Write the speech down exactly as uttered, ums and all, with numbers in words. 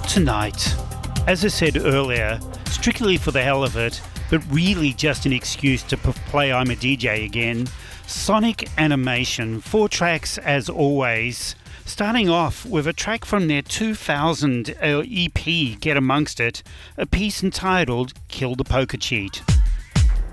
tonight. As I said earlier, strictly for the hell of it, but really just an excuse to p- play I'm a D J again, Sonic Animation, four tracks as always, starting off with a track from their two thousand E P, Get Amongst It, a piece entitled Kill the Poker Cheat.